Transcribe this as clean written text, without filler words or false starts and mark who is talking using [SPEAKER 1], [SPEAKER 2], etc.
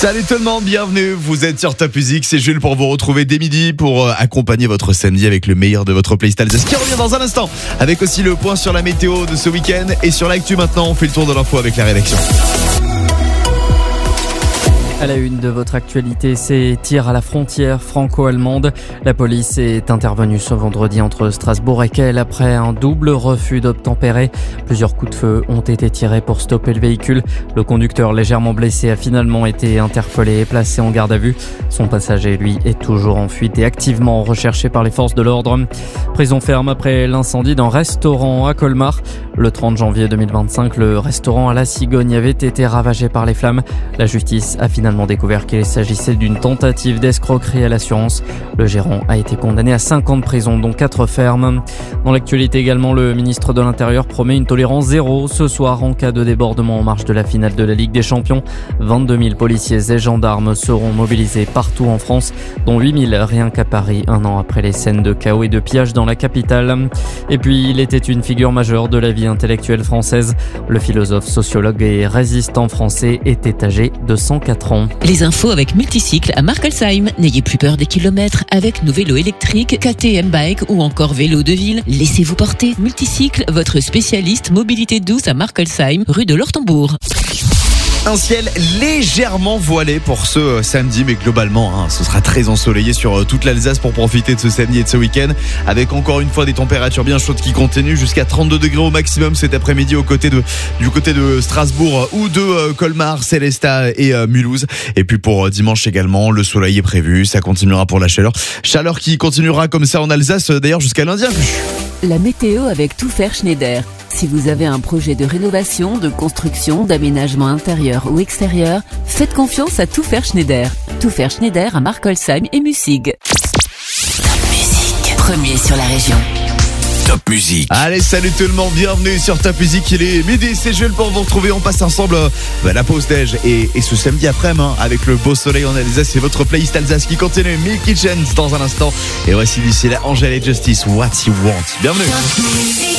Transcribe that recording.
[SPEAKER 1] Salut tout le monde, bienvenue, vous êtes sur Top Music, c'est Jules pour vous retrouver dès midi pour accompagner votre samedi avec le meilleur de votre playlist Alsace qui revient dans un instant avec aussi le point sur la météo de ce week-end et sur l'actu maintenant, on fait le tour de l'info avec la rédaction.
[SPEAKER 2] À la une de votre actualité, ces tirs à la frontière franco-allemande. La police est intervenue ce vendredi entre Strasbourg et Kiel après un double refus d'obtempérer. Plusieurs coups de feu ont été tirés pour stopper le véhicule. Le conducteur légèrement blessé a finalement été interpellé et placé en garde à vue. Son passager, lui, est toujours en fuite et activement recherché par les forces de l'ordre. Prison ferme après l'incendie d'un restaurant à Colmar. Le 30 janvier 2025, le restaurant à la Cigogne avait été ravagé par les flammes. La justice a finalement découvert qu'il s'agissait d'une tentative d'escroquerie à l'assurance. Le gérant a été condamné à 5 ans de prison, dont 4 fermes. Dans l'actualité également, le ministre de l'Intérieur promet une tolérance zéro ce soir en cas de débordement en marge de la finale de la Ligue des Champions. 22 000 policiers et gendarmes seront mobilisés partout en France, dont 8 000 rien qu'à Paris, un an après les scènes de chaos et de pillage dans la capitale. Et puis, il était une figure majeure de la vie intellectuelle française. Le philosophe, sociologue et résistant français était âgé de 104 ans.
[SPEAKER 3] Les infos avec Multicycle à Markelsheim. N'ayez plus peur des kilomètres avec nos vélos électriques, KTM Bike ou encore vélos de ville. Laissez-vous porter. Multicycle, votre spécialiste mobilité douce à Markelsheim, rue de l'Ortembourg.
[SPEAKER 1] Un ciel légèrement voilé pour ce samedi, mais globalement, ce sera très ensoleillé sur toute l'Alsace pour profiter de ce samedi et de ce week-end, avec encore une fois des températures bien chaudes qui continuent jusqu'à 32 degrés au maximum cet après-midi du côté de Strasbourg ou de Colmar, Célestat et Mulhouse. Et puis pour dimanche également, le soleil est prévu, ça continuera pour la chaleur. Chaleur qui continuera comme ça en Alsace d'ailleurs jusqu'à lundi inclus.
[SPEAKER 4] La météo avec Tout Faire Schneider. Si vous avez un projet de rénovation, de construction, d'aménagement intérieur ou extérieur, faites confiance à Tout Faire Schneider. Tout Faire Schneider à Markelsheim et Mussig.
[SPEAKER 3] Top Music, premier sur la région.
[SPEAKER 5] Top Music.
[SPEAKER 1] Allez, salut tout le monde, bienvenue sur Top Music. Il est midi, c'est Jules pour vous retrouver. On passe ensemble la pause déj et ce samedi après-midi avec le beau soleil en Alsace. C'est votre playlist Alsace qui continue. Milky Chance dans un instant. Et voici d'ici là Angèle et Justice, What You Want. Bienvenue.